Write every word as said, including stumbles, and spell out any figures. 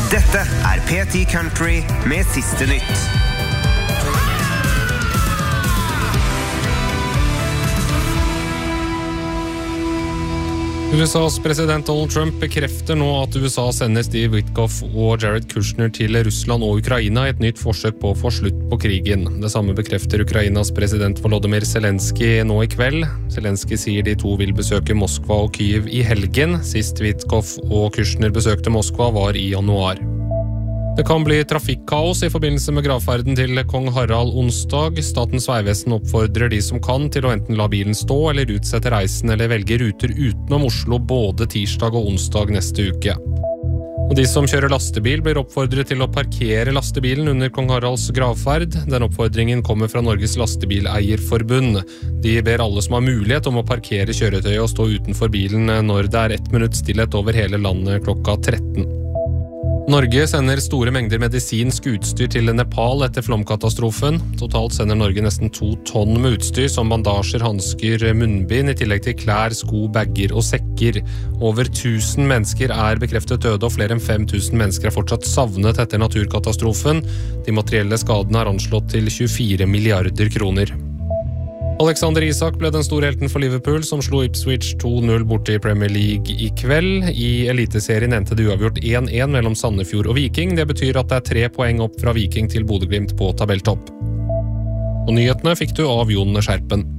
Dette er P ti Country med siste nytt. U S A's president Donald Trump bekrefter nå at U S A sender Steve Witkoff og Jared Kushner til Russland og Ukraina i et nytt forsøk på å få slutt på krigen. Det samme bekrefter Ukrainas president Volodymyr Zelensky nå i kveld. Zelensky sier de to vil besøke Moskva og Kyiv i helgen. Sist Witkoff og Kushner besøkte Moskva var i januar. Det kan bli trafikkaos i forbindelse med gravferden til kong Harald onsdag. Statens vegvesen oppfordrer de som kan til å enten la bilen stå eller utsette reisen eller velge ruter utenom Oslo både tirsdag og onsdag neste uke. Og de som kjører lastebil blir oppfordret til å parkere lastebilen under kong Haralds gravferd. Den oppfordringen kommer fra Norges lastebileierforbund. De ber alle som har mulighet om å parkere kjøretøyet og stå utenfor bilen når det er ett minutt stillhet over hele landet klokka tretten. Norge sender store mengder medisinsk utstyr til Nepal etter flomkatastrofen. Totalt sender Norge nesten to tonn med utstyr som bandasjer, handsker, munnbind, i tillegg til klær, sko, bagger og sekker. Over tusen mennesker er bekreftet døde, og flere enn fem tusen mennesker er fortsatt savnet etter naturkatastrofen. De materielle skadene er anslått til tjuefire milliarder kroner. Alexander Isak ble den store helten for Liverpool, som slo Ipswich to null borte i Premier League i kveld. I eliteserien endte det uavgjort én én mellom Sandefjord og Viking. Det betyr at det er tre poeng opp fra Viking til Bodø Glimt på tabelltopp. Og nyhetene fikk du av Jon Skjerpen.